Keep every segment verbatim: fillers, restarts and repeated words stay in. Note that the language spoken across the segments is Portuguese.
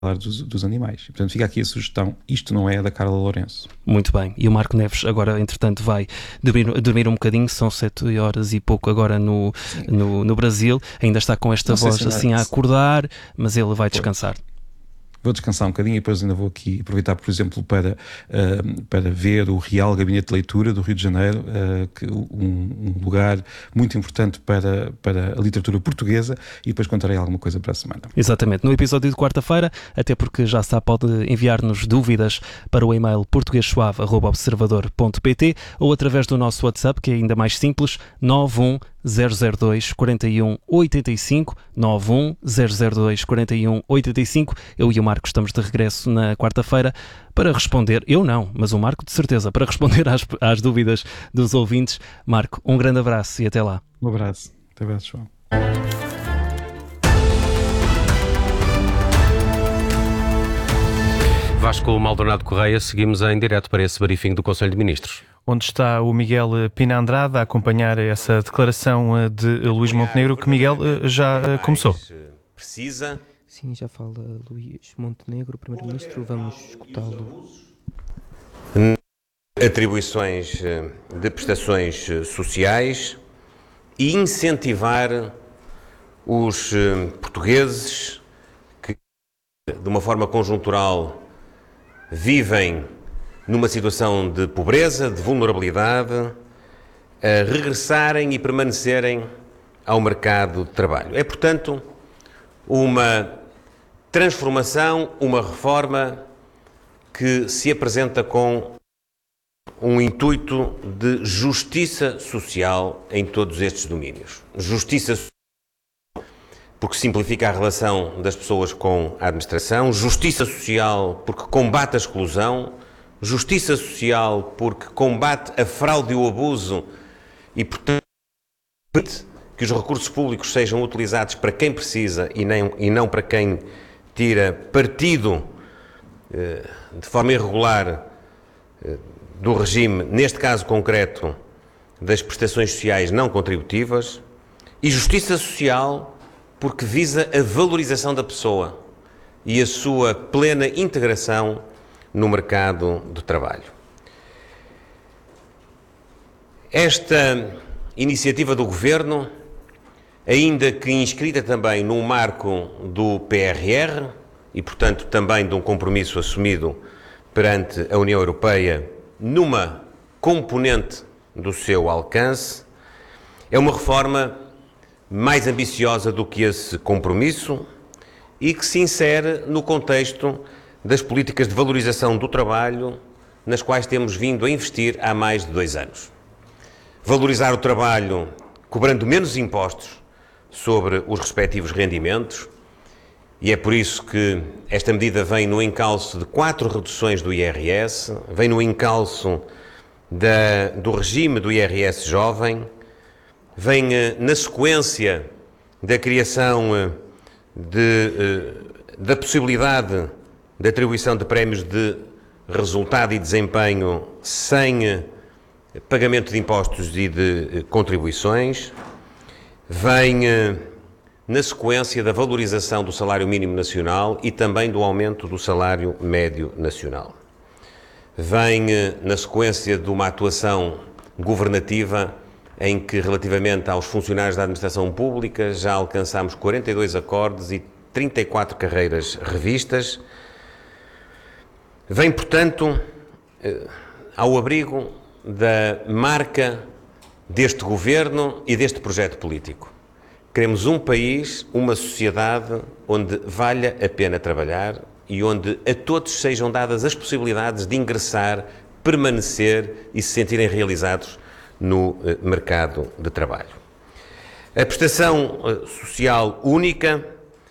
Dos, dos animais. E, portanto, fica aqui a sugestão, isto não é da Carla Lourenço. Muito bem. E o Marco Neves agora, entretanto, vai dormir, dormir um bocadinho, são sete horas e pouco agora no, no, no Brasil, ainda está com esta voz assim a acordar, mas ele vai descansar. Vou descansar um bocadinho e depois ainda vou aqui aproveitar, por exemplo, para, uh, para ver o Real Gabinete de Leitura do Rio de Janeiro, uh, que, um, um lugar muito importante para, para a literatura portuguesa, e depois contarei alguma coisa para a semana. Exatamente, no episódio de quarta-feira, até porque já está, pode enviar-nos dúvidas para o e-mail português suave arroba observador ponto pt ou através do nosso WhatsApp, que é ainda mais simples, nove um zero zero dois quatro um oito cinco, nove um zero zero dois quatro um oito cinco. Eu e o Marco estamos de regresso na quarta-feira para responder, eu não, mas o Marco de certeza, para responder às, às dúvidas dos ouvintes. Marco, um grande abraço e até lá. Um abraço, até abraço, João. Vasco Maldonado Correia, seguimos em direto para esse briefing do Conselho de Ministros. Onde está o Miguel Pina Andrade a acompanhar essa declaração de Luís Montenegro, que Miguel já começou. Precisa. Sim, já fala Luís Montenegro, Primeiro-Ministro, vamos escutá-lo. Atribuições de prestações sociais e incentivar os portugueses que, de uma forma conjuntural, vivem numa situação de pobreza, de vulnerabilidade, a regressarem e permanecerem ao mercado de trabalho. É, portanto, uma transformação, uma reforma que se apresenta com um intuito de justiça social em todos estes domínios. Justiça social porque simplifica a relação das pessoas com a administração, justiça social porque combate a exclusão, justiça social porque combate a fraude e o abuso e, portanto, permite que os recursos públicos sejam utilizados para quem precisa e, nem, e não para quem tira partido eh, de forma irregular eh, do regime, neste caso concreto, das prestações sociais não contributivas, e justiça social porque visa a valorização da pessoa e a sua plena integração no mercado de trabalho. Esta iniciativa do Governo, ainda que inscrita também num marco do P R R e, portanto, também de um compromisso assumido perante a União Europeia numa componente do seu alcance, é uma reforma mais ambiciosa do que esse compromisso e que se insere no contexto das políticas de valorização do trabalho nas quais temos vindo a investir há mais de dois anos. Valorizar o trabalho cobrando menos impostos sobre os respectivos rendimentos, e é por isso que esta medida vem no encalço de quatro reduções do I R S, vem no encalço da, do regime do I R S jovem, vem na sequência da criação de, da possibilidade de atribuição de prémios de resultado e desempenho sem pagamento de impostos e de contribuições, vem na sequência da valorização do salário mínimo nacional e também do aumento do salário médio nacional. Vem na sequência de uma atuação governativa em que, relativamente aos funcionários da administração pública, já alcançámos quarenta e dois acordos e trinta e quatro carreiras revistas. Vem, portanto, ao abrigo da marca deste governo e deste projeto político. Queremos um país, uma sociedade onde valha a pena trabalhar e onde a todos sejam dadas as possibilidades de ingressar, permanecer e se sentirem realizados no mercado de trabalho. A prestação social única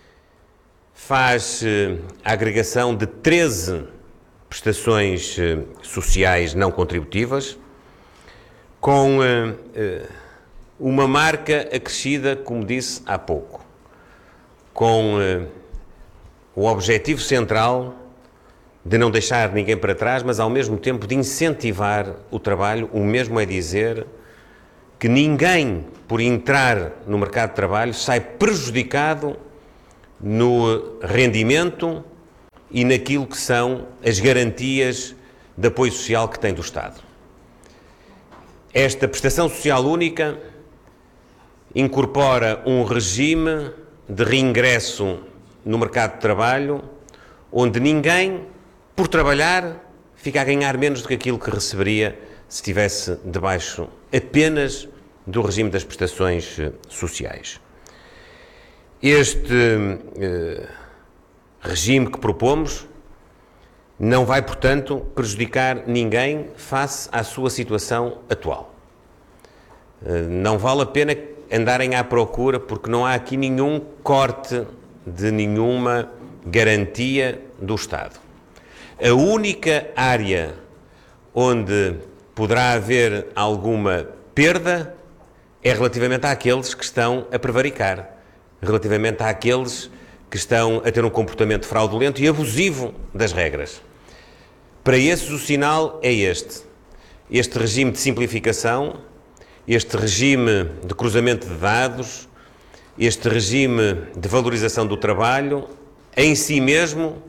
faz a agregação de treze prestações sociais não contributivas, com uma marca acrescida, como disse há pouco, com o objetivo central de não deixar ninguém para trás, mas ao mesmo tempo de incentivar o trabalho. O mesmo é dizer que ninguém, por entrar no mercado de trabalho, sai prejudicado no rendimento e naquilo que são as garantias de apoio social que tem do Estado. Esta prestação social única incorpora um regime de reingresso no mercado de trabalho, onde ninguém, por trabalhar, fica a ganhar menos do que aquilo que receberia se estivesse debaixo apenas do regime das prestações sociais. Este eh, regime que propomos não vai, portanto, prejudicar ninguém face à sua situação atual. Eh, não vale a pena andarem à procura, porque não há aqui nenhum corte de nenhuma garantia do Estado. A única área onde poderá haver alguma perda é relativamente àqueles que estão a prevaricar, relativamente àqueles que estão a ter um comportamento fraudulento e abusivo das regras. Para esses o sinal é este. Este regime de simplificação, este regime de cruzamento de dados, este regime de valorização do trabalho, em si mesmo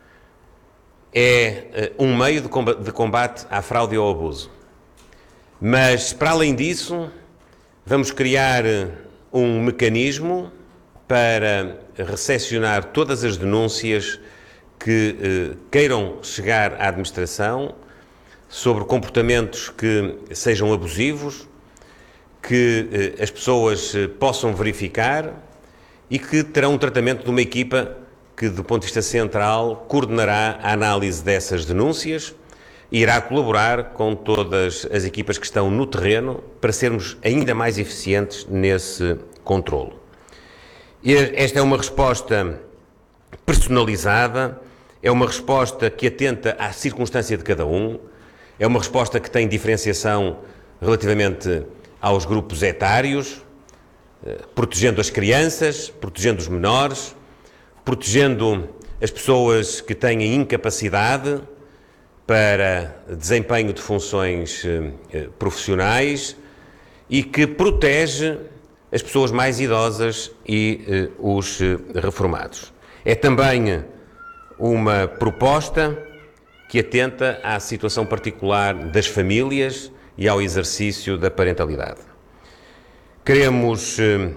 é um meio de combate à fraude e ao abuso. Mas, para além disso, vamos criar um mecanismo para recepcionar todas as denúncias que eh, queiram chegar à administração sobre comportamentos que sejam abusivos, que eh, as pessoas eh, possam verificar e que terão um tratamento de uma equipa que, do ponto de vista central, coordenará a análise dessas denúncias e irá colaborar com todas as equipas que estão no terreno para sermos ainda mais eficientes nesse controlo. Esta é uma resposta personalizada, é uma resposta que atenta à circunstância de cada um, é uma resposta que tem diferenciação relativamente aos grupos etários, protegendo as crianças, protegendo os menores, protegendo as pessoas que têm incapacidade para desempenho de funções profissionais e que protege as pessoas mais idosas e eh, os reformados. É também uma proposta que atenta à situação particular das famílias e ao exercício da parentalidade. Queremos eh,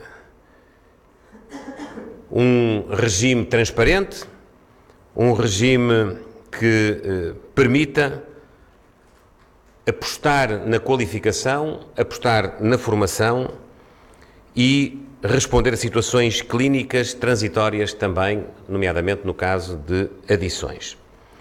um regime transparente, um regime que eh, permita apostar na qualificação, apostar na formação e responder a situações clínicas transitórias também, nomeadamente no caso de adições.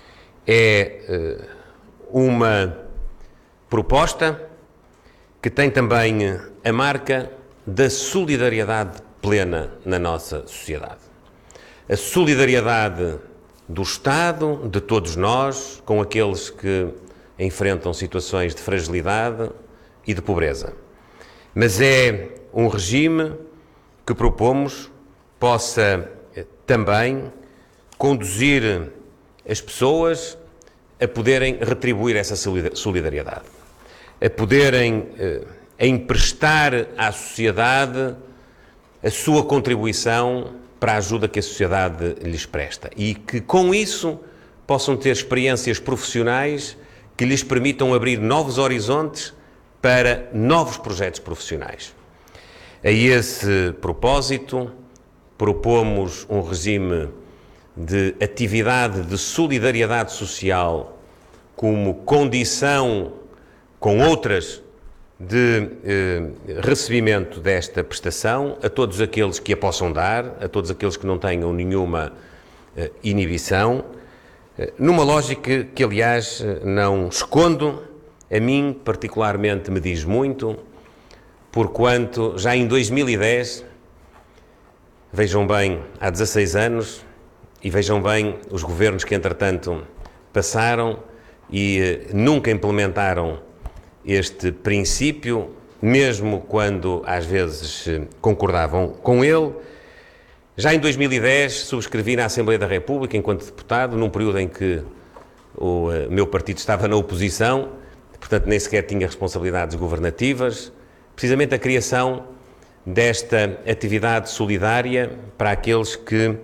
É uh, uma proposta que tem também a marca da solidariedade plena na nossa sociedade. A solidariedade do Estado, de todos nós, com aqueles que enfrentam situações de fragilidade e de pobreza. Mas é um regime que propomos possa também conduzir as pessoas a poderem retribuir essa solidariedade, a poderem a emprestar à sociedade a sua contribuição para a ajuda que a sociedade lhes presta e que com isso possam ter experiências profissionais que lhes permitam abrir novos horizontes para novos projetos profissionais. A esse propósito, propomos um regime de atividade de solidariedade social como condição, com outras, de eh, recebimento desta prestação a todos aqueles que a possam dar, a todos aqueles que não tenham nenhuma eh, inibição, eh, numa lógica que, aliás, não escondo, a mim particularmente me diz muito, porquanto já em dois mil e dez, vejam bem, há dezasseis anos, e vejam bem os governos que entretanto passaram e eh, nunca implementaram este princípio, mesmo quando às vezes eh, concordavam com ele. Já em dois mil e dez subscrevi na Assembleia da República, enquanto deputado, num período em que o eh, meu partido estava na oposição, portanto nem sequer tinha responsabilidades governativas, precisamente a criação desta atividade solidária para aqueles que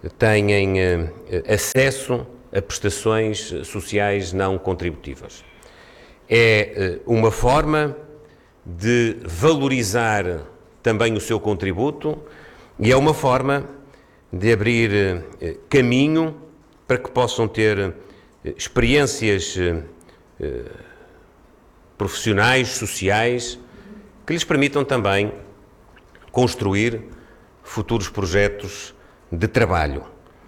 têm acesso a prestações sociais não contributivas. É uma forma de valorizar também o seu contributo e é uma forma de abrir caminho para que possam ter experiências profissionais, sociais, que lhes permitam também construir futuros projetos de trabalho.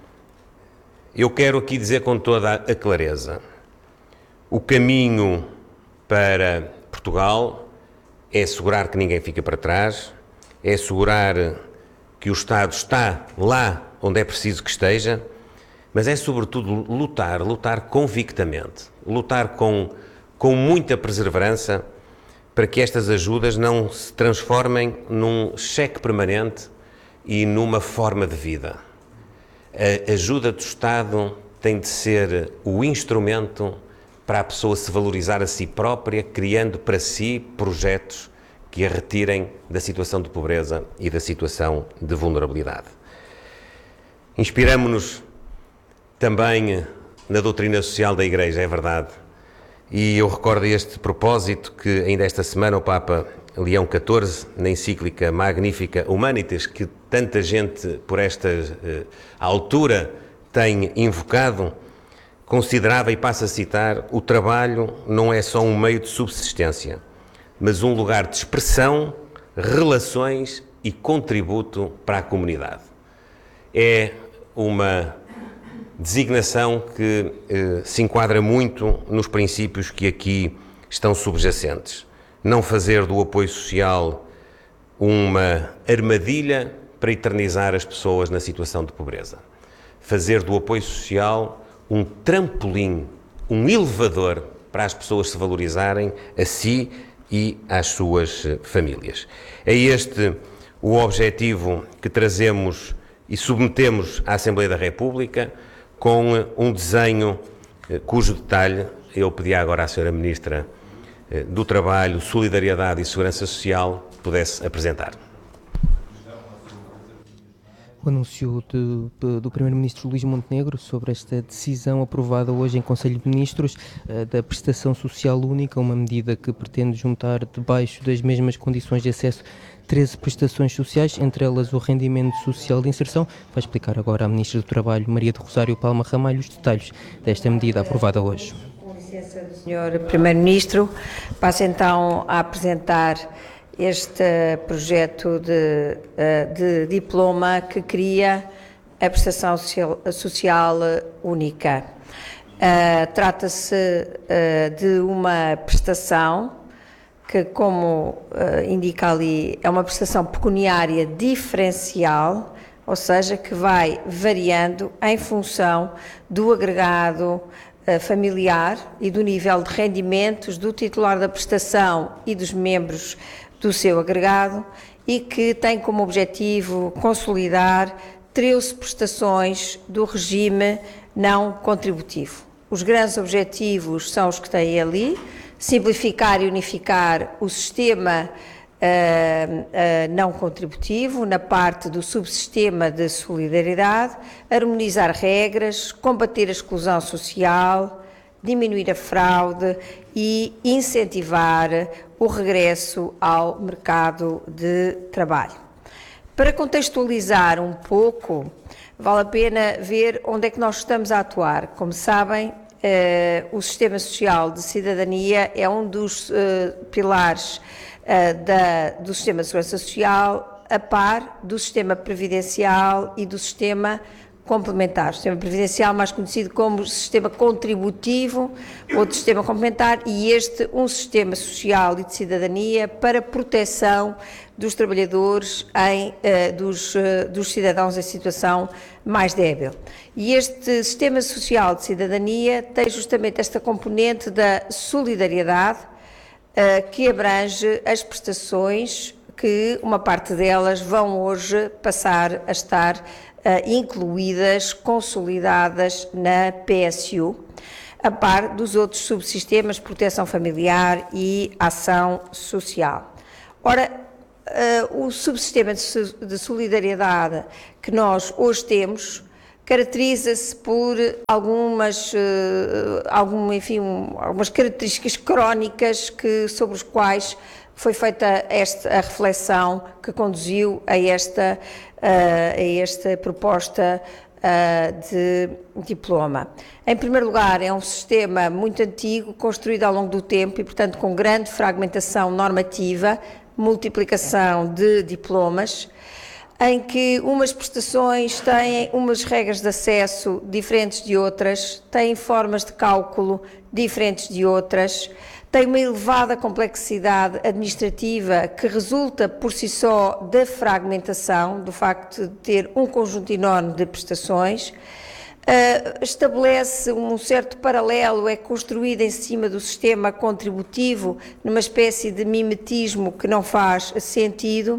Eu quero aqui dizer com toda a clareza, o caminho para Portugal é assegurar que ninguém fica para trás, é assegurar que o Estado está lá onde é preciso que esteja, mas é sobretudo lutar, lutar convictamente, lutar com, com muita perseverança para que estas ajudas não se transformem num cheque permanente e numa forma de vida. A ajuda do Estado tem de ser o instrumento para a pessoa se valorizar a si própria, criando para si projetos que a retirem da situação de pobreza e da situação de vulnerabilidade. Inspiramo-nos também na doutrina social da Igreja, é verdade, e eu recordo a este propósito que ainda esta semana o Papa Leão catorze, na encíclica Magnifica Humanitas, que tanta gente por esta uh, altura tem invocado, considerava, e passo a citar, o trabalho não é só um meio de subsistência, mas um lugar de expressão, relações e contributo para a comunidade. É uma designação que eh, se enquadra muito nos princípios que aqui estão subjacentes. Não fazer do apoio social uma armadilha para eternizar as pessoas na situação de pobreza. Fazer do apoio social um trampolim, um elevador para as pessoas se valorizarem a si e às suas famílias. É este o objetivo que trazemos e submetemos à Assembleia da República com um desenho cujo detalhe eu pedi agora à senhora Ministra do Trabalho, Solidariedade e Segurança Social pudesse apresentar. O anúncio de, de, do primeiro-ministro Luís Montenegro sobre esta decisão aprovada hoje em Conselho de Ministros uh, da prestação social única, uma medida que pretende juntar debaixo das mesmas condições de acesso treze prestações sociais, entre elas o rendimento social de inserção. Vai explicar agora a Ministra do Trabalho, Maria do Rosário Palma Ramalho, os detalhes desta medida aprovada hoje. Com licença do senhor Primeiro-Ministro, passo então a apresentar este projeto de, de diploma que cria a prestação social, social única. Uh, trata-se uh, de uma prestação que, como uh, indica ali, é uma prestação pecuniária diferencial, ou seja, que vai variando em função do agregado uh, familiar e do nível de rendimentos do titular da prestação e dos membros do seu agregado, e que tem como objetivo consolidar treze prestações do regime não contributivo. Os grandes objetivos são os que têm ali: simplificar e unificar o sistema uh, uh, não contributivo na parte do subsistema de solidariedade, harmonizar regras, combater a exclusão social, diminuir a fraude e incentivar o regresso ao mercado de trabalho. Para contextualizar um pouco, vale a pena ver onde é que nós estamos a atuar. Como sabem, eh, o Sistema Social de Cidadania é um dos eh, pilares eh, da, do Sistema de Segurança Social, a par do Sistema Previdencial e do Sistema Complementar. O Sistema Previdencial, mais conhecido como Sistema Contributivo, outro Sistema Complementar, e este um Sistema Social e de Cidadania para proteção dos trabalhadores, em, uh, dos, uh, dos cidadãos em situação mais débil. E este Sistema Social de Cidadania tem justamente esta componente da solidariedade, uh, que abrange as prestações que uma parte delas vão hoje passar a estar Uh, incluídas, consolidadas na P S U, a par dos outros subsistemas de proteção familiar e ação social. Ora, uh, o subsistema de, de solidariedade que nós hoje temos caracteriza-se por algumas, uh, algum, enfim, um, algumas características crónicas que, sobre os quais foi feita esta, a reflexão que conduziu a esta, uh, a esta proposta uh, de diploma. Em primeiro lugar, é um sistema muito antigo, construído ao longo do tempo e, portanto, com grande fragmentação normativa, multiplicação de diplomas, em que umas prestações têm umas regras de acesso diferentes de outras, têm formas de cálculo diferentes de outras, tem uma elevada complexidade administrativa que resulta por si só da fragmentação, do facto de ter um conjunto enorme de prestações. Uh, estabelece um certo paralelo, é construída em cima do sistema contributivo, numa espécie de mimetismo que não faz sentido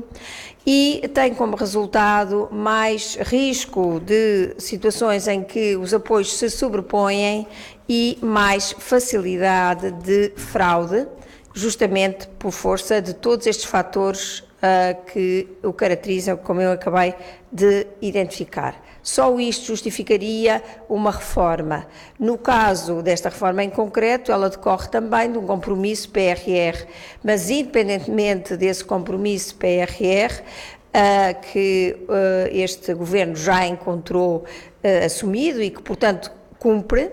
e tem como resultado mais risco de situações em que os apoios se sobrepõem e mais facilidade de fraude, justamente por força de todos estes fatores uh, que o caracterizam, como eu acabei de identificar. Só isto justificaria uma reforma. No caso desta reforma em concreto, ela decorre também de um compromisso P R R, mas independentemente desse compromisso P R R, uh, que uh, este Governo já encontrou uh, assumido e que, portanto, cumpre,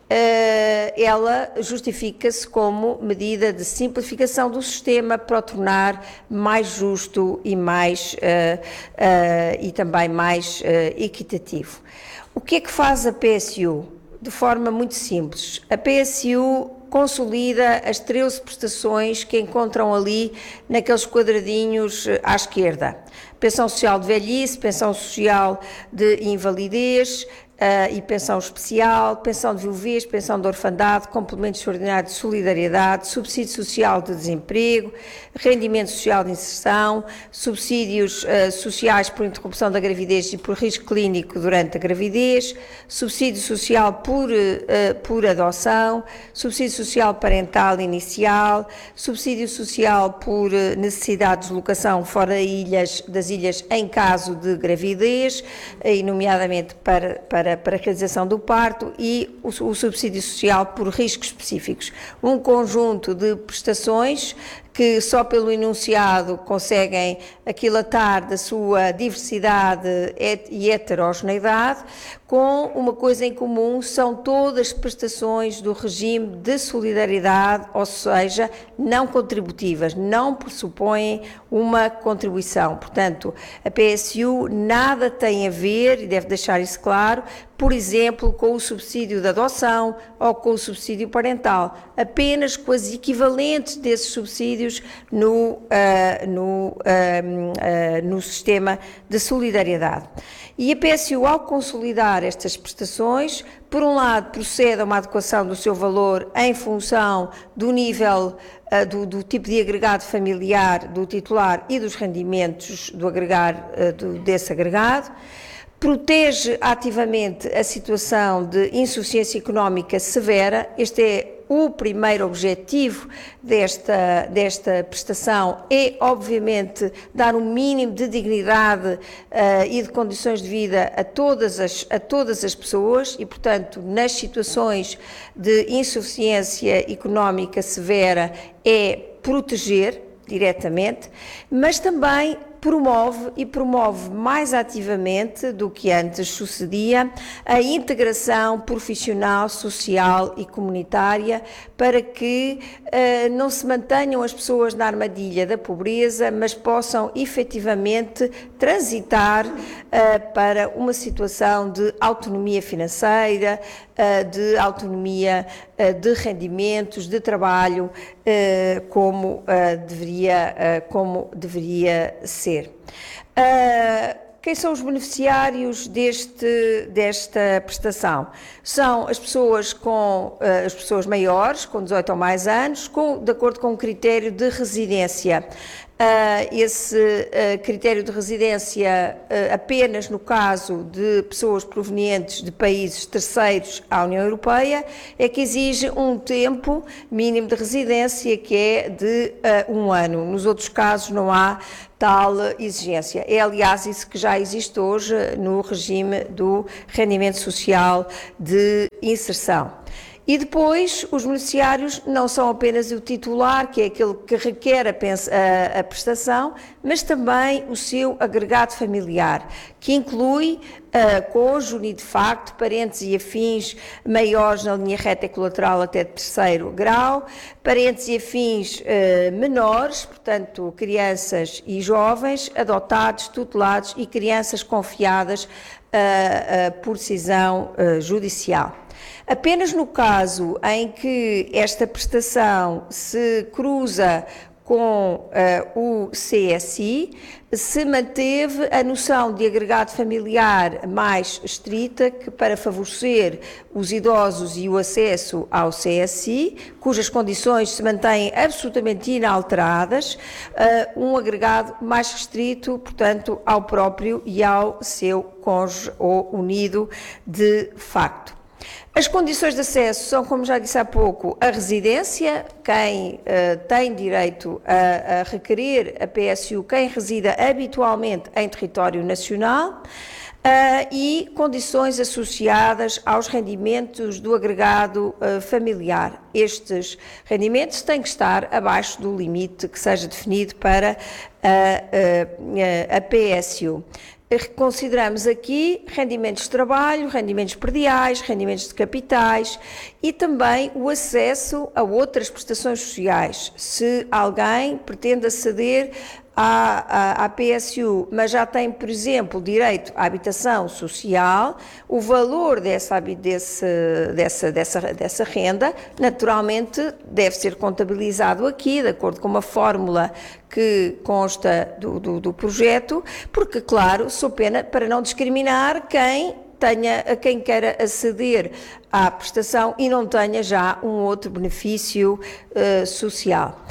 Uh, ela justifica-se como medida de simplificação do sistema para o tornar mais justo e, mais, uh, uh, e também mais uh, equitativo. O que é que faz a P S U? De forma muito simples. A P S U consolida as treze prestações que encontram ali naqueles quadradinhos à esquerda. Pensão social de velhice, pensão social de invalidez, Uh, e pensão especial, pensão de viuvez, pensão de orfandade, complemento extraordinário de solidariedade, subsídio social de desemprego, rendimento social de inserção, subsídios uh, sociais por interrupção da gravidez e por risco clínico durante a gravidez, subsídio social por, uh, por adoção, subsídio social parental inicial, subsídio social por uh, necessidade de deslocação fora ilhas, das ilhas em caso de gravidez, e nomeadamente para, para para a realização do parto e o, o subsídio social por riscos específicos. Um conjunto de prestações que só pelo enunciado conseguem aquilatar da sua diversidade e heterogeneidade, com uma coisa em comum, são todas prestações do regime de solidariedade, ou seja, não contributivas, não pressupõem uma contribuição. Portanto, a P S U nada tem a ver, e deve deixar isso claro, por exemplo, com o subsídio de adoção ou com o subsídio parental, apenas com as equivalentes desses subsídios no, uh, no, uh, uh, no sistema de solidariedade. E a P S U, ao consolidar estas prestações, por um lado procede a uma adequação do seu valor em função do nível, uh, do, do tipo de agregado familiar do titular e dos rendimentos do agregar, uh, do, desse agregado, protege ativamente a situação de insuficiência económica severa. Este é o primeiro objetivo desta, desta prestação, é obviamente dar um mínimo de dignidade uh, e de condições de vida a todas, as, a todas as pessoas e, portanto, nas situações de insuficiência económica severa é proteger diretamente, mas também promove e promove mais ativamente do que antes sucedia a integração profissional, social e comunitária para que uh, não se mantenham as pessoas na armadilha da pobreza, mas possam efetivamente transitar uh, para uma situação de autonomia financeira, uh, de autonomia uh, de rendimentos, de trabalho, uh, como, uh, deveria, uh, como deveria ser. Uh, quem são os beneficiários deste, desta prestação? São as pessoas, com, uh, as pessoas maiores, com dezoito ou mais anos, com, de acordo com o critério de residência esse uh, critério de residência uh, apenas no caso de pessoas provenientes de países terceiros à União Europeia, é que exige um tempo mínimo de residência que é de uh, um ano. Nos outros casos não há tal exigência. É, aliás, isso que já existe hoje no regime do rendimento social de inserção. E depois, os beneficiários não são apenas o titular, que é aquele que requer a, a, a prestação, mas também o seu agregado familiar, que inclui uh, cônjuge, de facto, parentes e afins maiores na linha reta e colateral até terceiro grau, parentes e afins uh, menores, portanto, crianças e jovens, adotados, tutelados e crianças confiadas uh, uh, por decisão uh, judicial. Apenas no caso em que esta prestação se cruza com uh, o C S I, se manteve a noção de agregado familiar mais estrita, que para favorecer os idosos e o acesso ao C S I, cujas condições se mantêm absolutamente inalteradas, uh, um agregado mais restrito, portanto, ao próprio e ao seu cônjuge ou unido de facto. As condições de acesso são, como já disse há pouco, a residência, quem uh, tem direito a, a requerer a P S U, quem resida habitualmente em território nacional, uh, e condições associadas aos rendimentos do agregado uh, familiar. Estes rendimentos têm que estar abaixo do limite que seja definido para a, a, a P S U. Consideramos aqui rendimentos de trabalho, rendimentos perdiais, rendimentos de capitais e também o acesso a outras prestações sociais. Se alguém pretende aceder à, à, à P S U, mas já tem, por exemplo, direito à habitação social, o valor dessa, desse, dessa, dessa, dessa renda, naturalmente, deve ser contabilizado aqui, de acordo com uma fórmula que consta do, do, do projeto, porque, claro, sou pena para não discriminar quem tenha, a quem queira aceder à prestação e não tenha já um outro benefício uh, social.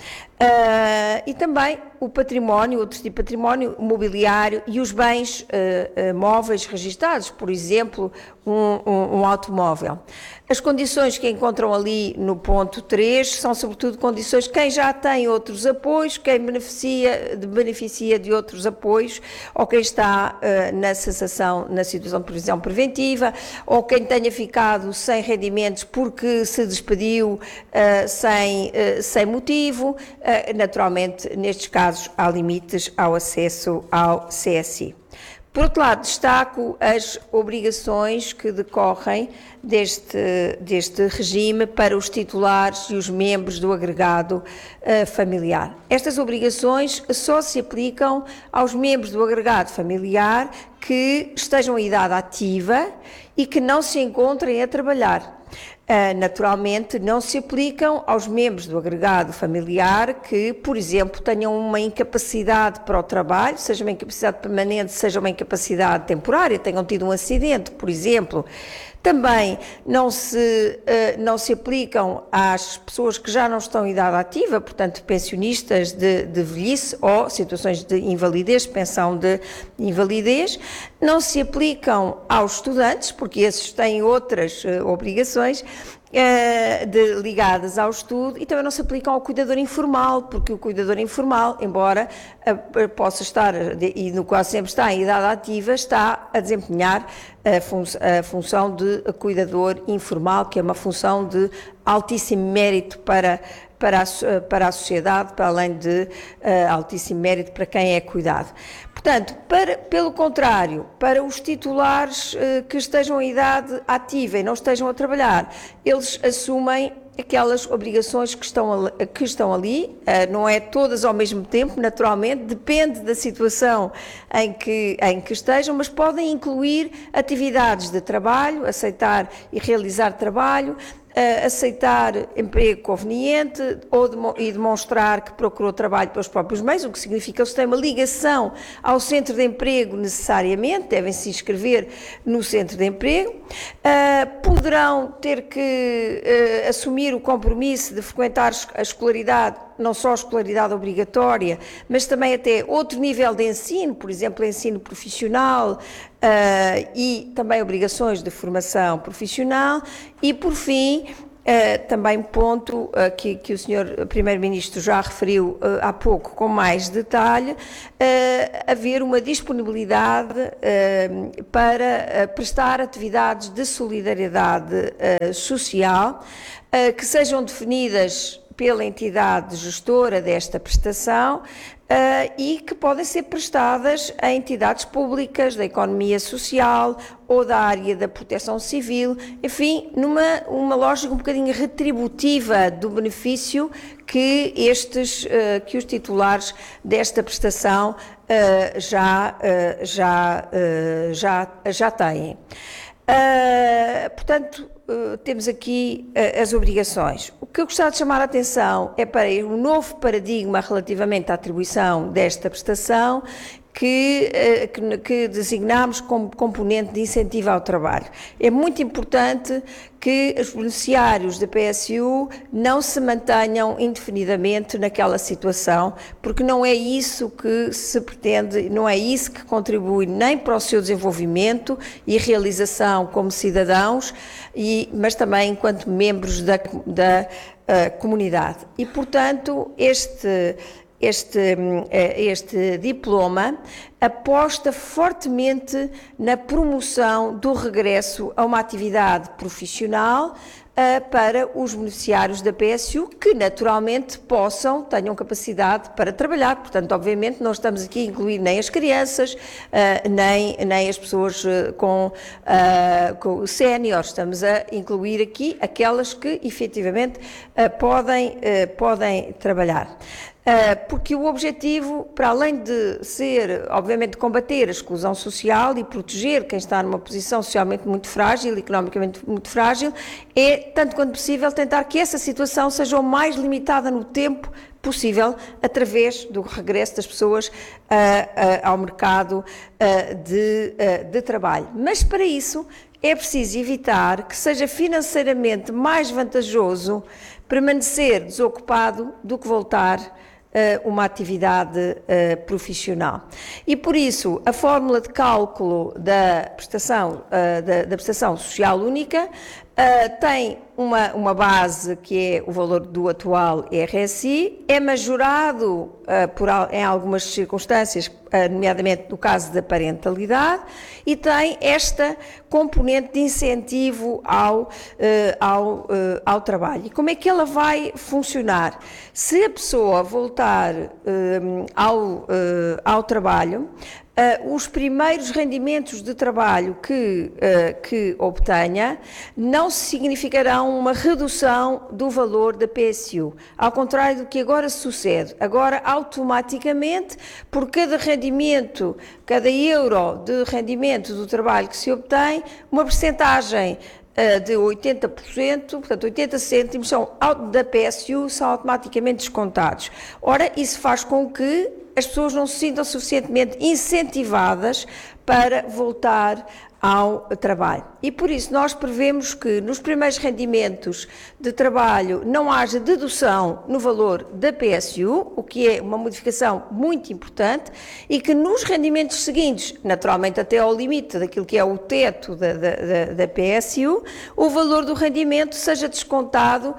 Uh, e também o património, outro tipo de património, mobiliário e os bens uh, uh, móveis registados, por exemplo, um, um, um automóvel. As condições que encontram ali no ponto três são, sobretudo, condições de quem já tem outros apoios, quem beneficia de, beneficia de outros apoios, ou quem está uh, na cessação, na situação de previsão preventiva, ou quem tenha ficado sem rendimentos porque se despediu uh, sem, uh, sem motivo. Uh, naturalmente, nestes casos, há limites ao acesso ao C S I. Por outro lado, destaco as obrigações que decorrem deste, deste regime para os titulares e os membros do agregado uh, familiar. Estas obrigações só se aplicam aos membros do agregado familiar que estejam em idade ativa e que não se encontrem a trabalhar. Uh, naturalmente, não se aplicam aos membros do agregado familiar que, por exemplo, tenham uma incapacidade para o trabalho, seja uma incapacidade permanente, seja uma incapacidade temporária, tenham tido um acidente, por exemplo. Também não se, uh, não se aplicam às pessoas que já não estão em idade ativa, portanto, pensionistas de, de velhice ou situações de invalidez, pensão de invalidez. Não se aplicam aos estudantes, porque esses têm outras uh, obrigações, Uh, de, ligadas ao estudo, e também não se aplicam ao cuidador informal, porque o cuidador informal, embora uh, possa estar, de, e no qual sempre está em idade ativa, está a desempenhar a, fun a função de cuidador informal, que é uma função de altíssimo mérito para, para, a, para a sociedade, para além de uh, altíssimo mérito para quem é cuidado. Portanto, para, pelo contrário, para os titulares uh, que estejam em idade ativa e não estejam a trabalhar, eles assumem aquelas obrigações que estão, que estão ali, uh, não é todas ao mesmo tempo, naturalmente, depende da situação em que, em que estejam, mas podem incluir atividades de trabalho, aceitar e realizar trabalho, Uh, aceitar emprego conveniente ou demo e demonstrar que procurou trabalho pelos próprios meios, o que significa que eles têm uma ligação ao centro de emprego necessariamente, devem se inscrever no centro de emprego, uh, poderão ter que uh, assumir o compromisso de frequentar a escolaridade não só a escolaridade obrigatória, mas também até outro nível de ensino, por exemplo, ensino profissional uh, e também obrigações de formação profissional e, por fim, Uh, também ponto uh, que, que o senhor Primeiro-Ministro já referiu uh, há pouco com mais detalhe, uh, haver uma disponibilidade uh, para uh, prestar atividades de solidariedade uh, social uh, que sejam definidas pela entidade gestora desta prestação uh, e que podem ser prestadas a entidades públicas da economia social ou da área da proteção civil, enfim, numa uma lógica um bocadinho retributiva do benefício que estes, uh, que os titulares desta prestação uh, já, uh, já, uh, já, já têm. Uh, portanto, uh, temos aqui uh, as obrigações. O que eu gostava de chamar a atenção é para o novo paradigma relativamente à atribuição desta prestação que, uh, que, que designamos como componente de incentivo ao trabalho. É muito importante que os beneficiários da P S U não se mantenham indefinidamente naquela situação, porque não é isso que se pretende, não é isso que contribui nem para o seu desenvolvimento e realização como cidadãos, e, mas também enquanto membros da, da uh, comunidade. E, portanto, este... Este, este diploma aposta fortemente na promoção do regresso a uma atividade profissional uh, para os beneficiários da P S U que naturalmente possam, tenham capacidade para trabalhar. Portanto, obviamente, não estamos aqui a incluir nem as crianças, uh, nem, nem as pessoas uh, com, uh, com séniores. Estamos a incluir aqui aquelas que efetivamente uh, podem, uh, podem trabalhar. Porque o objetivo, para além de ser, obviamente, combater a exclusão social e proteger quem está numa posição socialmente muito frágil, economicamente muito frágil, é, tanto quanto possível, tentar que essa situação seja o mais limitada no tempo possível, através do regresso das pessoas uh, uh, ao mercado uh, de, uh, de trabalho. Mas, para isso, é preciso evitar que seja financeiramente mais vantajoso permanecer desocupado do que voltar uma atividade uh, profissional. E por isso a fórmula de cálculo da prestação, uh, da, da prestação social única uh, tem uma, uma base que é o valor do atual R S I, é majorado uh, por, em algumas circunstâncias, uh, nomeadamente no caso da parentalidade, e tem esta componente de incentivo ao, uh, ao, uh, ao trabalho. E como é que ela vai funcionar? Se a pessoa voltar uh, ao, uh, ao trabalho, Uh, os primeiros rendimentos de trabalho que, uh, que obtenha não significarão uma redução do valor da P S U, ao contrário do que agora sucede. Agora, automaticamente, por cada rendimento, cada euro de rendimento do trabalho que se obtém, uma percentagem uh, de oitenta por cento, portanto oitenta cêntimos são, da P S U são automaticamente descontados. Ora, isso faz com que as pessoas não se sintam suficientemente incentivadas para voltar ao trabalho. E por isso nós prevemos que nos primeiros rendimentos de trabalho não haja dedução no valor da P S U, o que é uma modificação muito importante, e que nos rendimentos seguintes, naturalmente até ao limite daquilo que é o teto da, da, da, da P S U, o valor do rendimento seja descontado uh,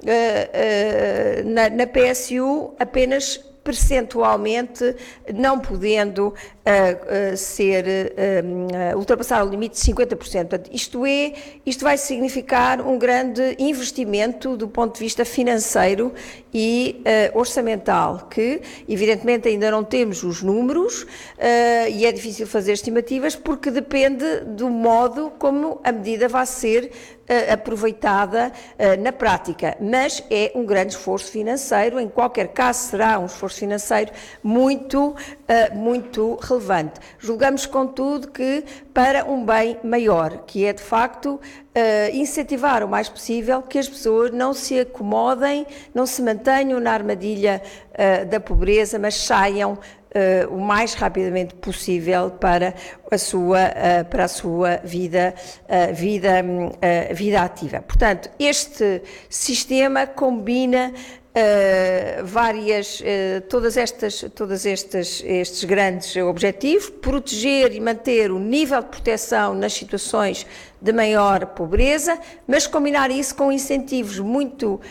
uh, na, na P S U apenas percentualmente, não podendo uh, uh, ser, uh, uh, ultrapassar o limite de cinquenta por cento. Portanto, isto é, isto vai significar um grande investimento do ponto de vista financeiro e uh, orçamental, que evidentemente ainda não temos os números uh, e é difícil fazer estimativas porque depende do modo como a medida vai ser Uh, aproveitada uh, na prática, mas é um grande esforço financeiro, em qualquer caso será um esforço financeiro muito, uh, muito relevante. Julgamos, contudo, que para um bem maior, que é de facto uh, incentivar o mais possível que as pessoas não se acomodem, não se mantenham na armadilha uh, da pobreza, mas saiam Uh, o mais rapidamente possível para a sua, uh, para a sua vida, uh, vida, uh, vida ativa. Portanto, este sistema combina uh, várias, uh, todas estas, todas estas, estes grandes objetivos, proteger e manter o nível de proteção nas situações de maior pobreza, mas combinar isso com incentivos muito uh,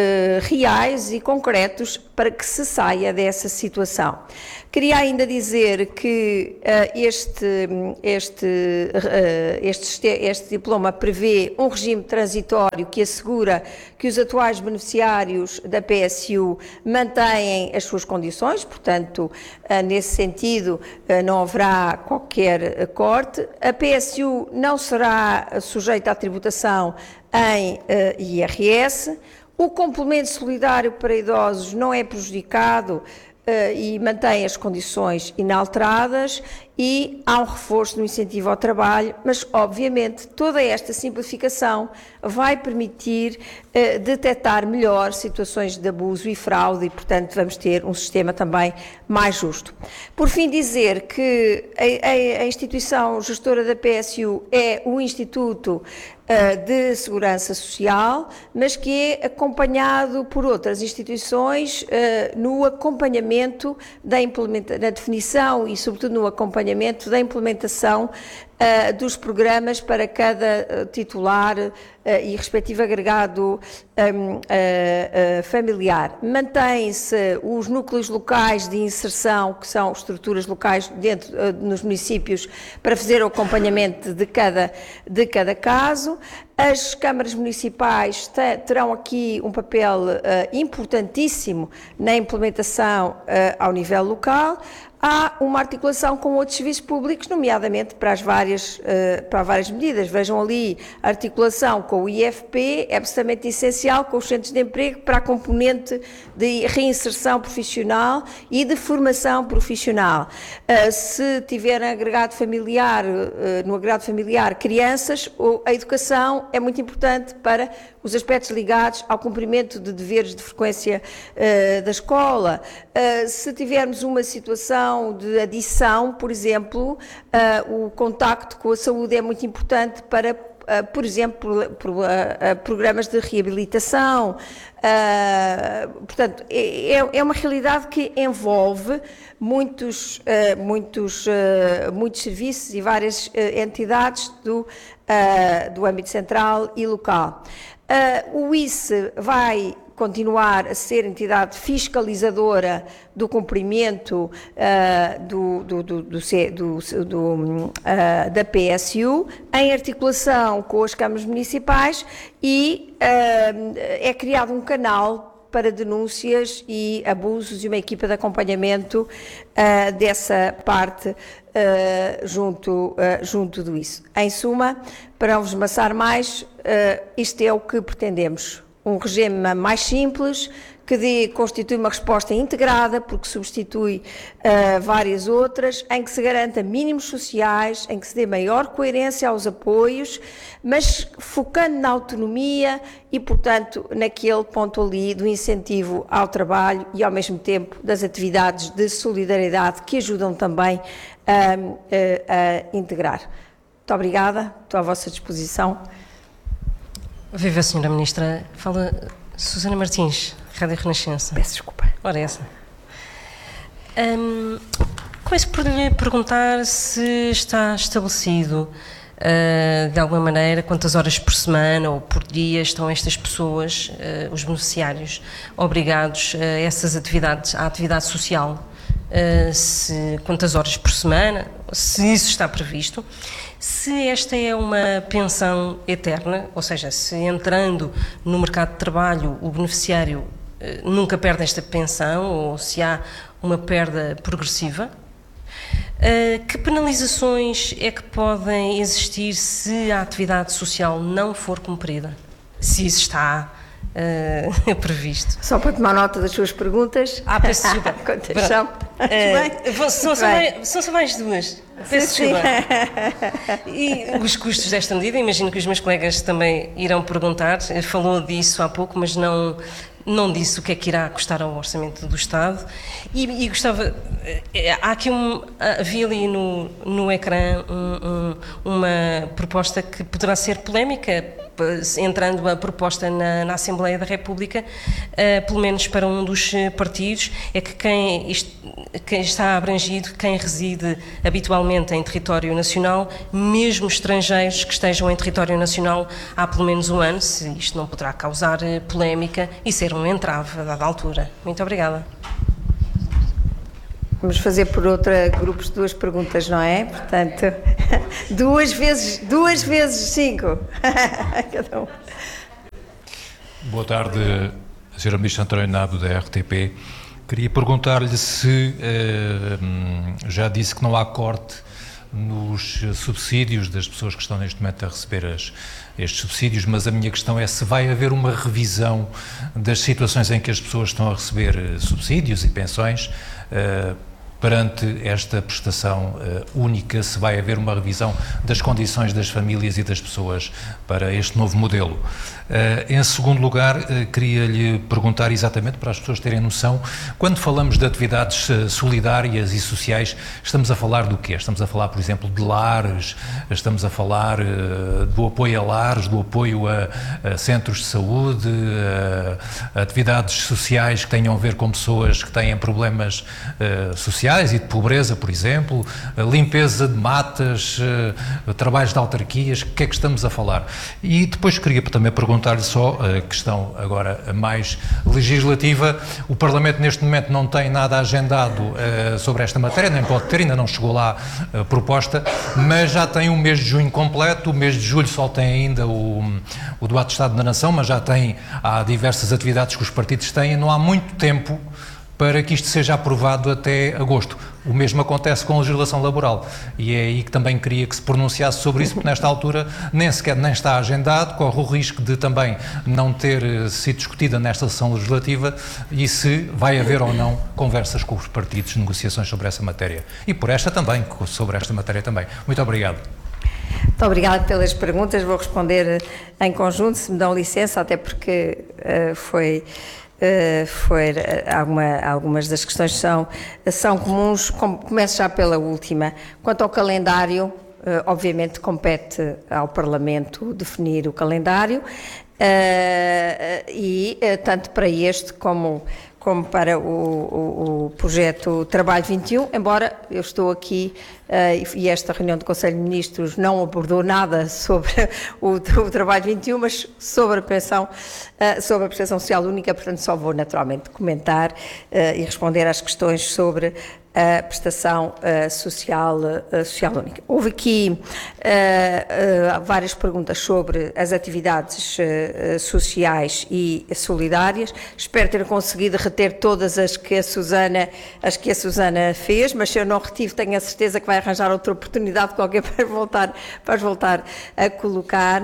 reais e concretos para que se saia dessa situação. Queria ainda dizer que uh, este, este, uh, este, este diploma prevê um regime transitório que assegura que os atuais beneficiários da P S U mantêm as suas condições, portanto, uh, nesse sentido, uh, não haverá qualquer corte. A P S U não será sujeita à tributação em uh, I R S. O complemento solidário para idosos não é prejudicado Uh, e mantém as condições inalteradas e há um reforço no incentivo ao trabalho, mas obviamente toda esta simplificação vai permitir uh, detectar melhor situações de abuso e fraude e, portanto, vamos ter um sistema também mais justo. Por fim, dizer que a, a, a instituição gestora da P S U é o Instituto de Segurança Social, mas que é acompanhado por outras instituições uh, no acompanhamento da implementa- na definição e, sobretudo, no acompanhamento da implementação uh, dos programas para cada uh, titular uh, e respectivo agregado um, uh, uh, familiar. Mantém-se os núcleos locais de inserção, que são estruturas locais dentro uh, nos municípios, para fazer o acompanhamento de cada, de cada caso. As câmaras municipais te, terão aqui um papel uh, importantíssimo na implementação uh, ao nível local. Há uma articulação com outros serviços públicos, nomeadamente para as várias, uh, para várias medidas. Vejam ali a articulação com o I F P, é absolutamente essencial, com os centros de emprego, para a componente de reinserção profissional e de formação profissional. Uh, se tiver agregado familiar, uh, no agregado familiar crianças, a educação é muito importante para os aspectos ligados ao cumprimento de deveres de frequência uh, da escola. Uh, se tivermos uma situação de adição, por exemplo, uh, o contacto com a saúde é muito importante para, uh, por exemplo, por, uh, uh, programas de reabilitação. Uh, portanto, é, é uma realidade que envolve muitos, uh, muitos, uh, muitos serviços e várias uh, entidades do, uh, do âmbito central e local. Uh, o I C vai continuar a ser entidade fiscalizadora do cumprimento uh, do, do, do, do, do, do, uh, da P S U, em articulação com as câmaras municipais, e uh, é criado um canal para denúncias e abusos e uma equipa de acompanhamento uh, dessa parte uh, junto, uh, junto do I C. Em suma, para não vos maçar mais, uh, isto é o que pretendemos. Um regime mais simples, que dê, constitui uma resposta integrada, porque substitui uh, várias outras, em que se garanta mínimos sociais, em que se dê maior coerência aos apoios, mas focando na autonomia e, portanto, naquele ponto ali do incentivo ao trabalho e, ao mesmo tempo, das atividades de solidariedade que ajudam também a, a, a integrar. Muito obrigada, estou à vossa disposição. Viva a senhora Ministra. Fala Susana Martins, Rádio Renascença. Peço desculpa. Ora, essa. Um, começo por lhe perguntar se está estabelecido, uh, de alguma maneira, quantas horas por semana ou por dia estão estas pessoas, uh, os beneficiários, obrigados a essas atividades, à atividade social. Uh, se, quantas horas por semana, se isso está previsto. Se esta é uma pensão eterna, ou seja, se entrando no mercado de trabalho o beneficiário eh, nunca perde esta pensão, ou se há uma perda progressiva, eh, que penalizações é que podem existir se a atividade social não for cumprida? Se isso está uh, previsto. Só para tomar nota das suas perguntas. Ah, peço desculpa. Quantas são? Uh, são, são, mais, são só mais duas. Peço sim, desculpa. Sim. E os custos desta medida, imagino que os meus colegas também irão perguntar. Falou disso há pouco, mas não, não disse o que é que irá custar ao orçamento do Estado. E, e gostava... Há aqui um... Havia ali no, no ecrã um, um, uma proposta que poderá ser polémica, entrando a proposta na, na Assembleia da República, uh, pelo menos para um dos partidos, é que quem, isto, quem está abrangido, quem reside habitualmente em território nacional, mesmo estrangeiros que estejam em território nacional há pelo menos um ano, se isto não poderá causar uh, polémica e ser um entrave a dada altura. Muito obrigada. Vamos fazer por outra grupos de duas perguntas, não é? Portanto, duas vezes, duas vezes cinco. Cada um. Boa tarde, senhora Ministra António Nabo, da R T P. Queria perguntar-lhe se eh, já disse que não há corte nos subsídios das pessoas que estão neste momento a receber as, estes subsídios, mas a minha questão é se vai haver uma revisão das situações em que as pessoas estão a receber subsídios e pensões, eh, perante esta prestação uh, única, se vai haver uma revisão das condições das famílias e das pessoas para este novo modelo. Uh, em segundo lugar, uh, queria-lhe perguntar exatamente, para as pessoas terem noção, quando falamos de atividades uh, solidárias e sociais, estamos a falar do quê? Estamos a falar, por exemplo, de lares, estamos a falar uh, do apoio a lares, do apoio a, a centros de saúde, uh, atividades sociais que tenham a ver com pessoas que têm problemas uh, sociais, e de pobreza, por exemplo, limpeza de matas, trabalhos de autarquias, o que é que estamos a falar? E depois queria também perguntar-lhe só a questão agora mais legislativa. O Parlamento neste momento não tem nada agendado uh, sobre esta matéria, nem pode ter, ainda não chegou lá a proposta, mas já tem o mês de junho completo, o mês de julho só tem ainda o, o debate de Estado da Nação, mas já tem, há diversas atividades que os partidos têm, não há muito tempo para que isto seja aprovado até agosto. O mesmo acontece com a legislação laboral e é aí que também queria que se pronunciasse sobre isso, porque nesta altura nem sequer nem está agendado, corre o risco de também não ter sido discutida nesta sessão legislativa e se vai haver ou não conversas com os partidos, negociações sobre essa matéria. E por esta também, sobre esta matéria também. Muito obrigado. Muito obrigada pelas perguntas, vou responder em conjunto, se me dão licença, até porque uh, foi... Uh, foi, uh, alguma, algumas das questões são, são comuns. Começo já pela última. Quanto ao calendário, uh, obviamente compete ao Parlamento definir o calendário, uh, e uh, tanto para este como, como para o, o, o projeto Trabalho vinte e um, embora eu estou aqui uh, e esta reunião do Conselho de Ministros não abordou nada sobre o, o Trabalho vinte e um, mas sobre a pensão, uh, sobre a prestação social única, portanto só vou naturalmente comentar uh, e responder às questões sobre a prestação uh, social, uh, social única. Houve aqui uh, uh, várias perguntas sobre as atividades uh, sociais e solidárias. Espero ter conseguido reter todas as que a Susana, as que a Susana fez, mas se eu não retive, tenho a certeza que vai arranjar outra oportunidade qualquer para voltar, para voltar a colocar. Uh,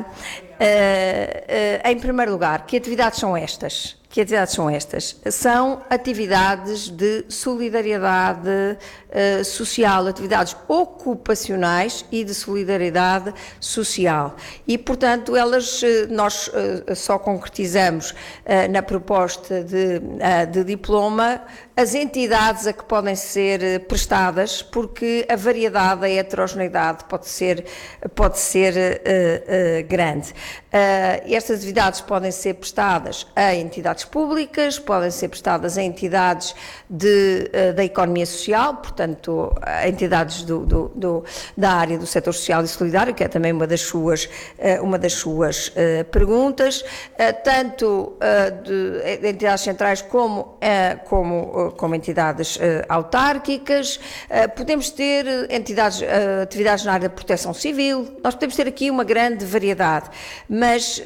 uh, em primeiro lugar, que atividades são estas? Que atividades são estas? São atividades de solidariedade uh, social, atividades ocupacionais e de solidariedade social. E, portanto, elas, uh, nós uh, só concretizamos uh, na proposta de, uh, de diploma as entidades a que podem ser prestadas, porque a variedade, a heterogeneidade pode ser, pode ser uh, uh, grande. Uh, estas atividades podem ser prestadas a entidades públicas, podem ser prestadas a entidades de, uh, da economia social, portanto, a entidades do, do, do, da área do setor social e solidário, que é também uma das suas, uh, uma das suas uh, perguntas, uh, tanto uh, de, de entidades centrais como, uh, como, uh, como entidades uh, autárquicas. Uh, podemos ter entidades, uh, atividades na área da proteção civil, nós podemos ter aqui uma grande variedade, mas uh,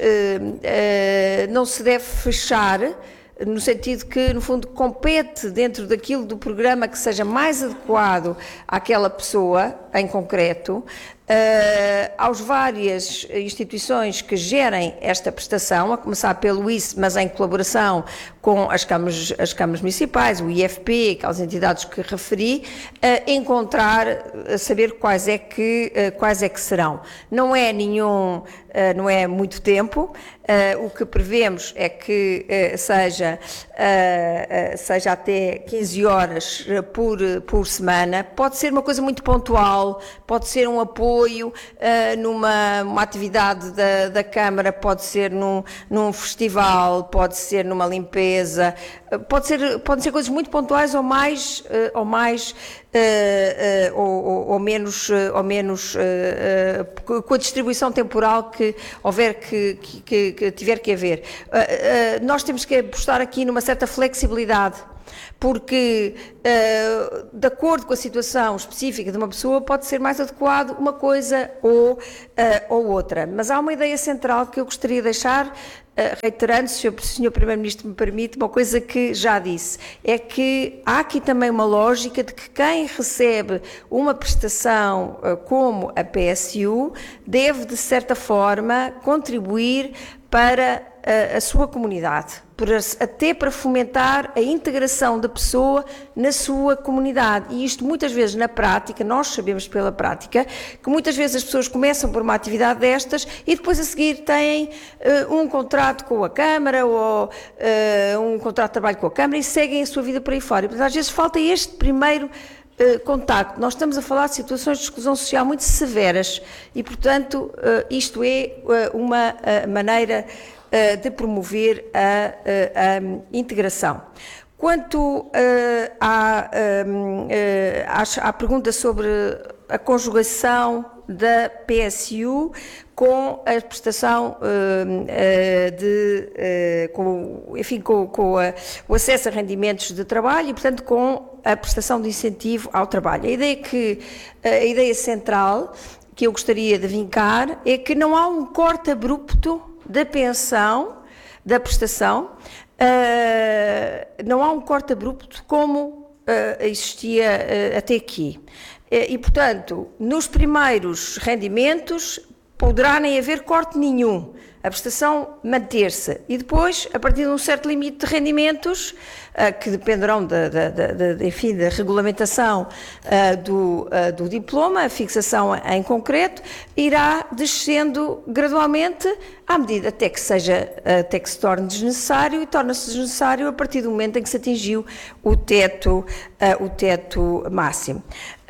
uh, não se deve fechar, no sentido que, no fundo, compete dentro daquilo do programa que seja mais adequado àquela pessoa, em concreto, Uh, aos várias instituições que gerem esta prestação, a começar pelo I C E, mas em colaboração com as câmaras, as câmaras municipais, o I F P, aquelas entidades que referi, uh, encontrar, uh, saber quais é, que, uh, quais é que serão. Não é nenhum, uh, não é muito tempo, uh, o que prevemos é que uh, seja, uh, uh, seja até quinze horas por, por semana. Pode ser uma coisa muito pontual, festival, pode ser um apoio uh, numa uma atividade da, da Câmara, pode ser num, num festival, pode ser numa limpeza, uh, pode ser, podem ser coisas muito pontuais ou mais, uh, ou, mais uh, uh, ou, ou, ou menos, uh, ou menos uh, uh, com a distribuição temporal que houver que, que, que tiver que haver. Uh, uh, nós temos que apostar aqui numa certa flexibilidade, porque, uh, de acordo com a situação específica de uma pessoa, pode ser mais adequado uma coisa ou, uh, ou outra. Mas há uma ideia central que eu gostaria de deixar, uh, reiterando, se o senhor Primeiro-Ministro me permite, uma coisa que já disse, é que há aqui também uma lógica de que quem recebe uma prestação uh, como a P S U deve, de certa forma, contribuir para a, a sua comunidade, por, até para fomentar a integração da pessoa na sua comunidade. E isto muitas vezes na prática, nós sabemos pela prática, que muitas vezes as pessoas começam por uma atividade destas e depois a seguir têm uh, um contrato com a Câmara ou uh, um contrato de trabalho com a Câmara e seguem a sua vida por aí fora. E, portanto, às vezes falta este primeiro Uh, contacto. Nós estamos a falar de situações de exclusão social muito severas e, portanto, uh, isto é uh, uma uh, maneira uh, de promover a, uh, a integração. Quanto uh, à, um, uh, à, à pergunta sobre a conjugação da P S U com a prestação uh, uh, de, uh, com, enfim, com, com a, o acesso a rendimentos de trabalho e, portanto, com a prestação de incentivo ao trabalho. A ideia que, a ideia central que eu gostaria de vincar é que não há um corte abrupto da pensão, da prestação, uh, não há um corte abrupto como uh, existia uh, até aqui. E, portanto, nos primeiros rendimentos poderá nem haver corte nenhum, a prestação manter-se e depois, a partir de um certo limite de rendimentos, uh, que dependerão da, da, da, da, enfim, da regulamentação uh, do, uh, do diploma, a fixação em concreto, irá descendo gradualmente à medida até que seja, até que se torne desnecessário e torna-se desnecessário a partir do momento em que se atingiu o teto, uh, o teto máximo.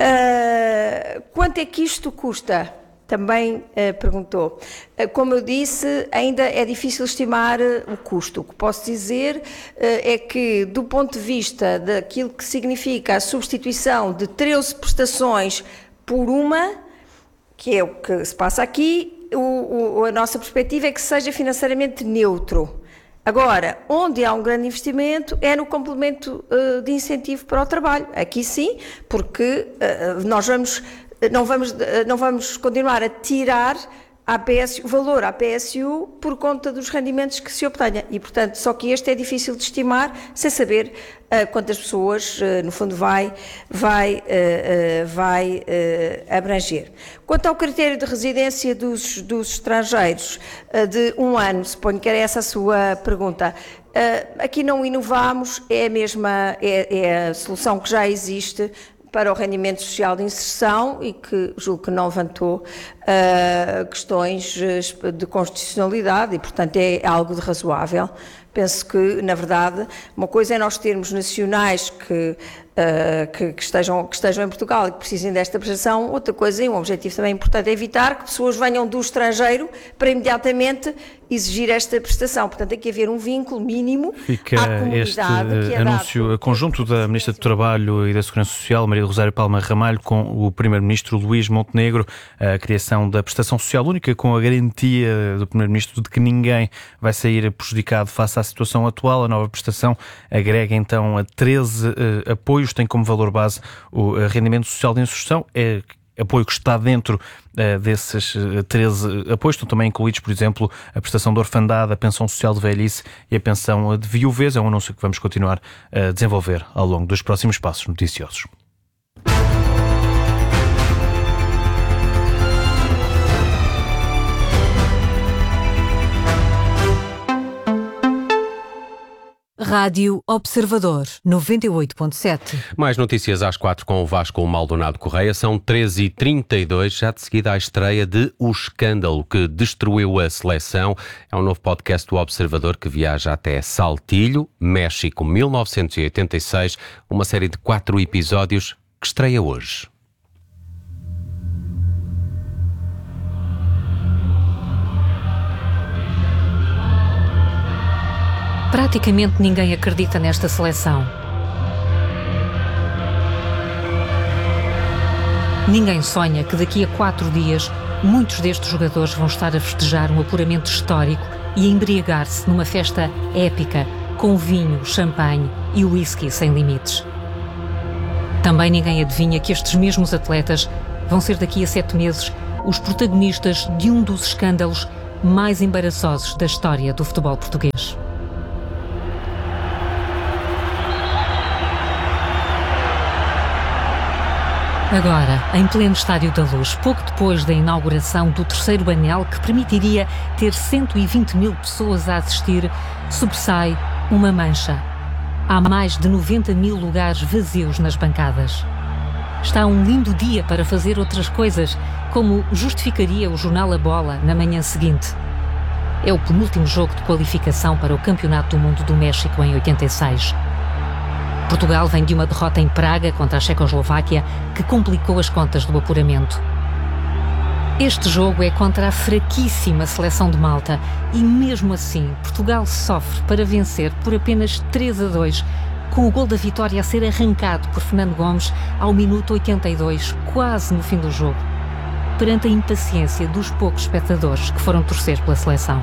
Uh, quanto é que isto custa? Também uh, perguntou. Uh, como eu disse, ainda é difícil estimar uh, o custo. O que posso dizer uh, é que, do ponto de vista daquilo que significa a substituição de treze prestações por uma, que é o que se passa aqui, o, o, a nossa perspectiva é que seja financeiramente neutro. Agora, onde há um grande investimento é no complemento uh, de incentivo para o trabalho. Aqui sim, porque uh, nós vamos, não, vamos, uh, não vamos continuar a tirar a P S U, valor à P S U por conta dos rendimentos que se obtenha. E, portanto, só que este é difícil de estimar sem saber uh, quantas pessoas, uh, no fundo, vai, vai, uh, uh, vai uh, abranger. Quanto ao critério de residência dos, dos estrangeiros, uh, de um ano, suponho que era essa a sua pergunta, uh, aqui não inovamos, é a mesma, é, é a solução que já existe para o rendimento social de inserção e que julgo que não levantou uh, questões de constitucionalidade e, portanto, é algo de razoável. Penso que, na verdade, uma coisa é nós termos nacionais que, uh, que, que, estejam, que estejam em Portugal e que precisem desta prestação, outra coisa, e um objetivo também importante, é evitar que pessoas venham do estrangeiro para imediatamente exigir esta prestação. Portanto, tem que haver um vínculo mínimo Fica à comunidade. Este que é anúncio dado... conjunto da Ministra do Trabalho e da Segurança Social, Maria do Rosário Palma Ramalho, com o Primeiro-Ministro Luís Montenegro, a criação da prestação social única, com a garantia do Primeiro-Ministro de que ninguém vai sair prejudicado face à situação atual. A nova prestação agrega então a treze uh, apoios, tem como valor base o uh, rendimento social de inserção, é apoio que está dentro uh, desses uh, treze apoios. Estão também incluídos, por exemplo, a prestação de orfandade, a pensão social de velhice e a pensão de viuvez. É um anúncio que vamos continuar a desenvolver ao longo dos próximos passos noticiosos. Rádio Observador, noventa e oito ponto sete. Mais notícias às quatro com o Vasco Maldonado Correia. São treze e trinta e dois, já de seguida à estreia de O Escândalo que Destruiu a Seleção. É um novo podcast do Observador que viaja até Saltilho, México, mil novecentos e oitenta e seis. Uma série de quatro episódios que estreia hoje. Praticamente ninguém acredita nesta seleção. Ninguém sonha que daqui a quatro dias muitos destes jogadores vão estar a festejar um apuramento histórico e a embriagar-se numa festa épica com vinho, champanhe e whisky sem limites. Também ninguém adivinha que estes mesmos atletas vão ser daqui a sete meses os protagonistas de um dos escândalos mais embaraçosos da história do futebol português. Agora, em pleno Estádio da Luz, pouco depois da inauguração do terceiro anel, que permitiria ter cento e vinte mil pessoas a assistir, sobressai uma mancha. Há mais de noventa mil lugares vazios nas bancadas. Está um lindo dia para fazer outras coisas, como justificaria o jornal A Bola na manhã seguinte. É o penúltimo jogo de qualificação para o Campeonato do Mundo do México em oitenta e seis. Portugal vem de uma derrota em Praga contra a Checoslováquia que complicou as contas do apuramento. Este jogo é contra a fraquíssima seleção de Malta e, mesmo assim, Portugal sofre para vencer por apenas três a dois, com o gol da vitória a ser arrancado por Fernando Gomes ao minuto oitenta e dois, quase no fim do jogo, perante a impaciência dos poucos espectadores que foram torcer pela seleção.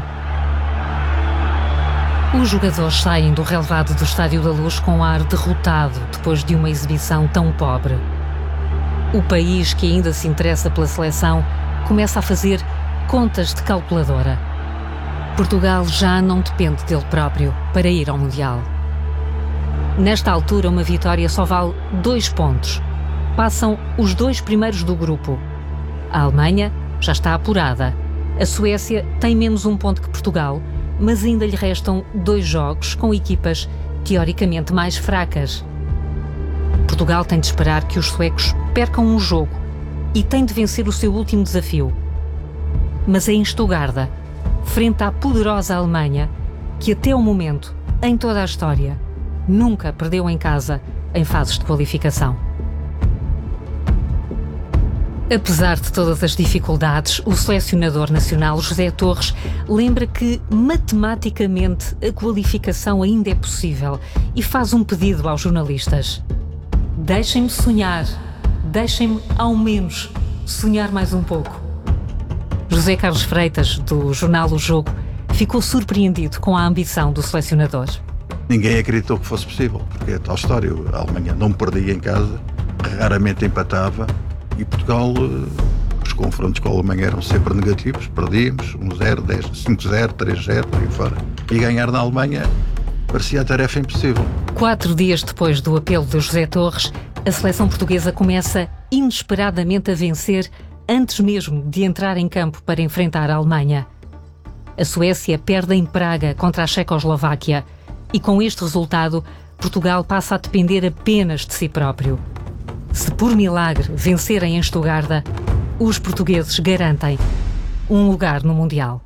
Os jogadores saem do relevado do Estádio da Luz com ar derrotado depois de uma exibição tão pobre. O país, que ainda se interessa pela seleção, começa a fazer contas de calculadora. Portugal já não depende dele próprio para ir ao Mundial. Nesta altura, uma vitória só vale dois pontos. Passam os dois primeiros do grupo. A Alemanha já está apurada. A Suécia tem menos um ponto que Portugal, mas ainda lhe restam dois jogos com equipas teoricamente mais fracas. Portugal tem de esperar que os suecos percam um jogo e tem de vencer o seu último desafio. Mas é em Stuttgart, frente à poderosa Alemanha, que até o momento, em toda a história, nunca perdeu em casa em fases de qualificação. Apesar de todas as dificuldades, o selecionador nacional José Torres lembra que matematicamente a qualificação ainda é possível e faz um pedido aos jornalistas. Deixem-me sonhar, deixem-me ao menos sonhar mais um pouco. José Carlos Freitas, do jornal O Jogo, ficou surpreendido com a ambição do selecionador. Ninguém acreditou que fosse possível, porque é tal história, a Alemanha não perdia em casa, raramente empatava. E Portugal, os confrontos com a Alemanha eram sempre negativos, perdíamos um zero, dez, cinco zero, três zero, por aí fora. E ganhar na Alemanha parecia a tarefa impossível. Quatro dias depois do apelo de José Torres, a seleção portuguesa começa inesperadamente a vencer antes mesmo de entrar em campo para enfrentar a Alemanha. A Suécia perde em Praga contra a Checoslováquia e, com este resultado, Portugal passa a depender apenas de si próprio. Se por milagre vencerem em Stuttgart, os portugueses garantem um lugar no Mundial.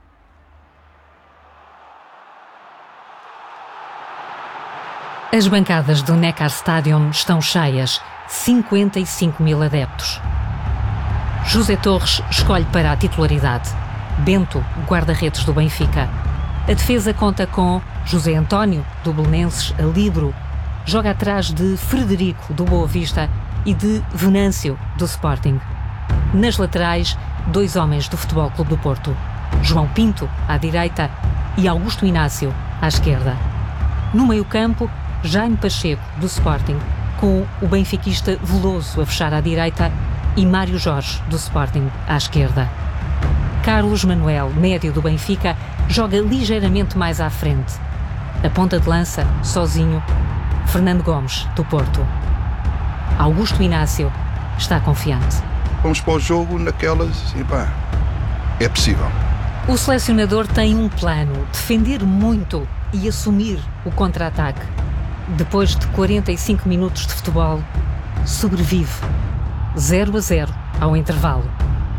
As bancadas do Neckar Stadium estão cheias, cinquenta e cinco mil adeptos. José Torres escolhe para a titularidade Bento, guarda-redes do Benfica. A defesa conta com José António, do Belenenses, a líbero. Joga atrás de Frederico, do Boa Vista, e de Venâncio, do Sporting. Nas laterais, dois homens do Futebol Clube do Porto. João Pinto, à direita, e Augusto Inácio, à esquerda. No meio-campo, Jaime Pacheco, do Sporting, com o benfiquista Veloso a fechar à direita e Mário Jorge, do Sporting, à esquerda. Carlos Manuel, médio do Benfica, joga ligeiramente mais à frente. A ponta de lança, sozinho, Fernando Gomes, do Porto. Augusto Inácio está confiante. Vamos para o jogo naquelas, assim, pá, é possível. O selecionador tem um plano, defender muito e assumir o contra-ataque. Depois de quarenta e cinco minutos de futebol, sobrevive zero a zero ao intervalo.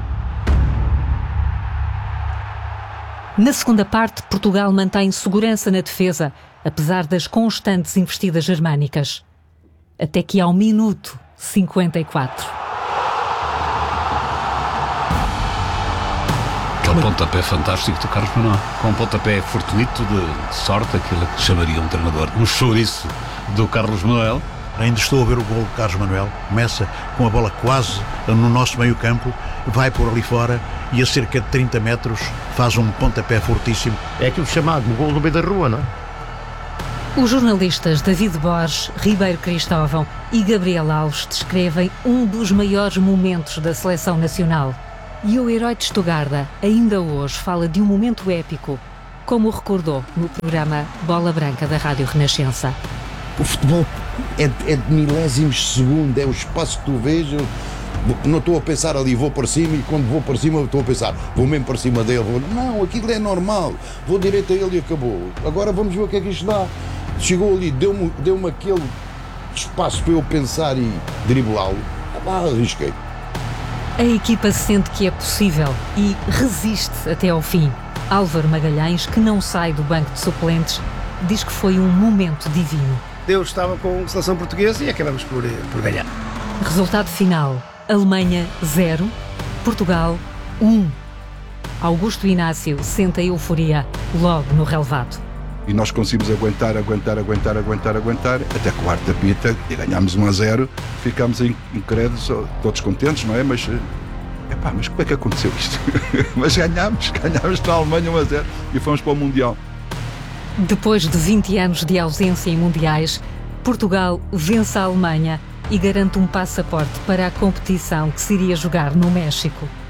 Na segunda parte, Portugal mantém segurança na defesa, apesar das constantes investidas germânicas. Até que ao minuto cinquenta e quatro. aquele pontapé fantástico do Carlos Manuel. Com um pontapé fortuito de sorte, aquilo que chamaria um treinador um chouriço do Carlos Manuel. Ainda estou a ver o gol do Carlos Manuel. Começa com a bola quase no nosso meio campo, vai por ali fora e a cerca de trinta metros faz um pontapé fortíssimo. É aquilo chamado o gol do meio da rua, não é? Os jornalistas David Borges, Ribeiro Cristóvão e Gabriel Alves descrevem um dos maiores momentos da seleção nacional. E o herói de Estugarda ainda hoje fala de um momento épico, como o recordou no programa Bola Branca da Rádio Renascença. O futebol é, é de milésimos de segundo, é o espaço que tu vês. Eu não estou a pensar ali, vou para cima, e quando vou para cima estou a pensar, vou mesmo para cima dele. Vou... Não, aquilo é normal, vou direito a ele e acabou. Agora vamos ver o que é que isto dá. Chegou ali, deu-me, deu-me aquele espaço para eu pensar e driblá-lo. Ah, arrisquei. A equipa sente que é possível e resiste até ao fim. Álvaro Magalhães, que não sai do banco de suplentes, diz que foi um momento divino. Deus estava com a seleção portuguesa e acabamos por, por ganhar. Resultado final: Alemanha zero, Portugal um. Augusto Inácio sente a euforia logo no relevado. E nós conseguimos aguentar, aguentar, aguentar, aguentar, aguentar, até que o quarto apita e ganhámos um a zero, ficámos incrédulos, todos contentes, não é? Mas, epá, mas como é que aconteceu isto? Mas ganhámos, ganhámos na Alemanha um a zero e fomos para o Mundial. Depois de vinte anos de ausência em mundiais, Portugal vence a Alemanha e garante um passaporte para a competição que se iria jogar no México.